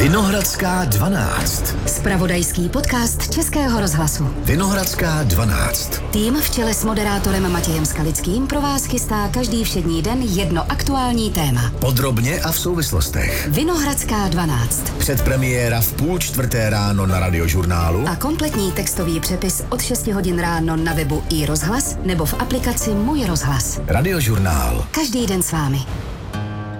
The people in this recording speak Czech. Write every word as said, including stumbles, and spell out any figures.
Vinohradská dvanáct. Zpravodajský podcast Českého rozhlasu. Vinohradská dvanáct. Tým v čele s moderátorem Matějem Skalickým pro vás chystá každý všední den jedno aktuální téma. Podrobně a v souvislostech. Vinohradská dvanáct. Předpremiéra v půl čtvrté ráno na Radiožurnálu. A kompletní textový přepis od šesti hodin ráno na webu iRozhlas nebo v aplikaci Můj rozhlas. Radiožurnál. Každý den s vámi.